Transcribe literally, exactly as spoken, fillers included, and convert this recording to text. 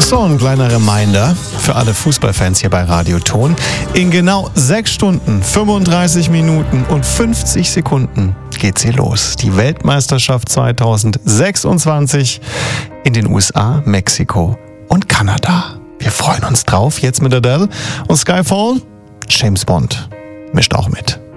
So, ein kleiner Reminder für alle Fußballfans hier bei Radio Ton. In genau sechs Stunden, fünfunddreißig Minuten und fünfzig Sekunden geht's hier los. Die Weltmeisterschaft zweitausendsechsundzwanzig in den U S A, Mexiko und Kanada. Wir freuen uns drauf, jetzt mit Adele und Skyfall. James Bond mischt auch mit.